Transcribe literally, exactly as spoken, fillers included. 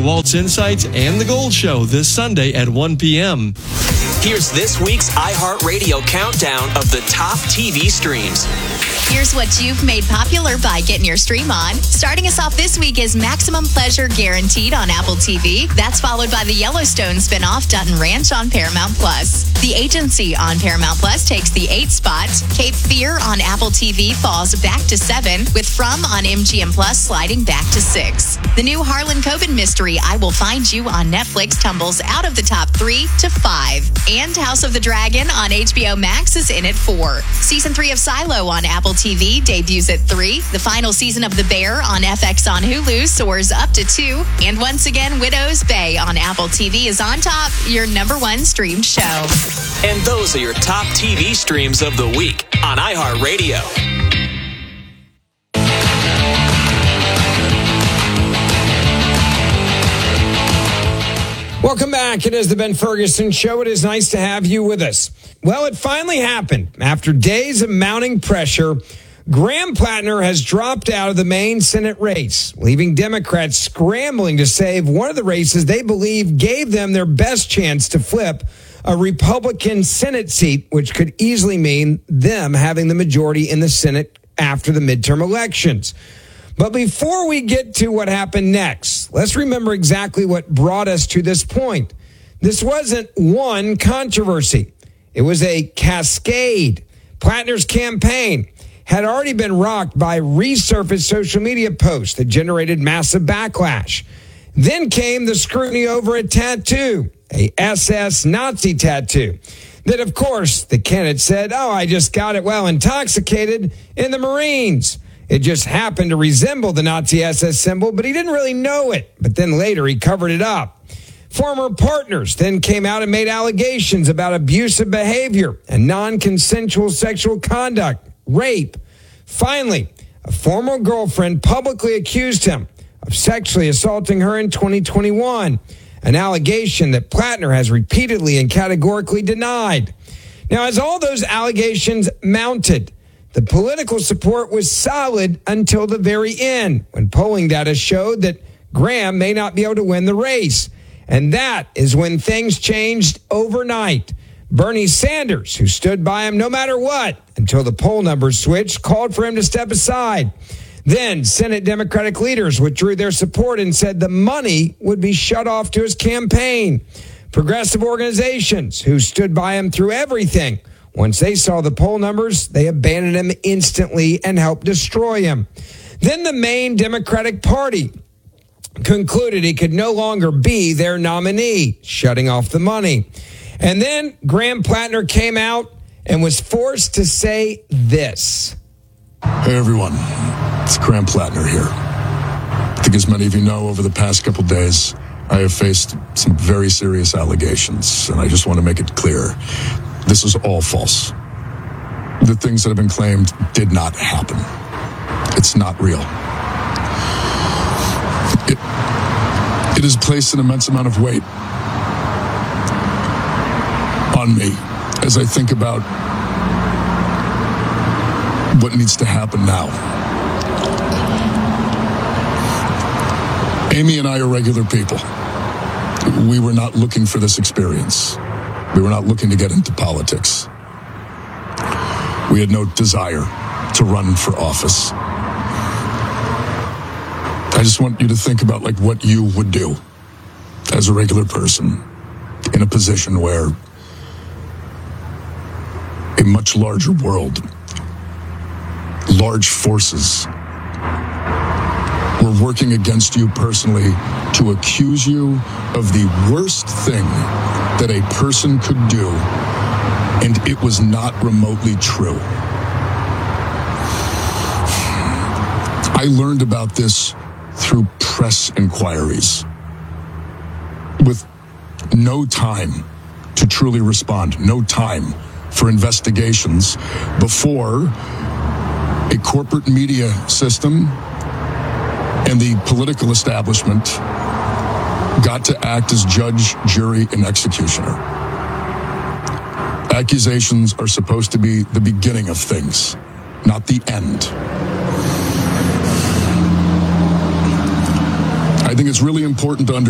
Waltz Insights and The Gold Show this Sunday at one p.m. Here's this week's iHeartRadio countdown of the top T V streams. Here's what you've made popular by getting your stream on. Starting us off this week is Maximum Pleasure Guaranteed on Apple T V. That's followed by the Yellowstone spinoff Dutton Ranch on Paramount Plus. The Agency on Paramount Plus takes the eighth spot. Cape Fear on Apple T V falls back to seven, with From on M G M Plus sliding back to six. The new Harlan Coben mystery, I Will Find You on Netflix, tumbles out of the top three to five. And House of the Dragon on H B O Max is in at four. Season three of Silo on Apple T V debuts at three. The final season of The Bear on F X on Hulu soars up to two. And once again, Widow's Bay on Apple T V is on top, your number one streamed show. And those are your top T V streams of the week on iHeartRadio. Welcome back. It is the Ben Ferguson Show. It is nice to have you with us. Well, it finally happened. After days of mounting pressure, Graham Plattner has dropped out of the Maine Senate race, leaving Democrats scrambling to save one of the races they believe gave them their best chance to flip a Republican Senate seat, which could easily mean them having the majority in the Senate after the midterm elections. But before we get to what happened next, let's remember exactly what brought us to this point. This wasn't one controversy. It was a cascade. Plattner's campaign had already been rocked by resurfaced social media posts that generated massive backlash. Then came the scrutiny over a tattoo, a S S Nazi tattoo, that, of course, the candidate said, oh, I just got it while intoxicated in the Marines. It just happened to resemble the Nazi S S symbol, but he didn't really know it. But then later he covered it up. Former partners then came out and made allegations about abusive behavior and non-consensual sexual conduct, rape. Finally, a former girlfriend publicly accused him of sexually assaulting her in twenty twenty-one, an allegation that Plattner has repeatedly and categorically denied. Now, as all those allegations mounted, the political support was solid until the very end, when polling data showed that Graham may not be able to win the race. And that is when things changed overnight. Bernie Sanders, who stood by him no matter what until the poll numbers switched, called for him to step aside. Then Senate Democratic leaders withdrew their support and said the money would be shut off to his campaign. Progressive organizations, who stood by him through everything, once they saw the poll numbers, they abandoned him instantly and helped destroy him. Then the Maine Democratic Party concluded he could no longer be their nominee, shutting off the money. And then Graham Plattner came out and was forced to say this. Hey, everyone. It's Graham Plattner here. I think as many of you know, over the past couple days, I have faced some very serious allegations, and I just want to make it clear. This is all false. The things that have been claimed did not happen. It's not real. It, it has placed an immense amount of weight on me as I think about what needs to happen now. Amy and I are regular people. We were not looking for this experience. We were not looking to get into politics. We had no desire to run for office. I just want you to think about like what you would do as a regular person in a position where a much larger world, large forces were working against you personally to accuse you of the worst thing that a person could do, and it was not remotely true. I learned about this through press inquiries, with no time to truly respond, no time for investigations before a corporate media system and the political establishment got to act as judge, jury, and executioner. Accusations are supposed to be the beginning of things, not the end. I think it's really important to understand